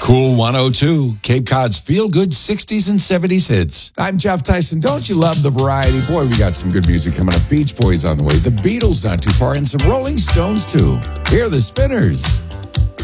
Cool 102, Cape Cod's feel-good 60s and 70s hits. I'm Jeff Tyson. Don't you love the variety? Boy, we got some good music coming up. Beach Boys on the way. The Beatles not too far, and some Rolling Stones, too. Here are the Spinners.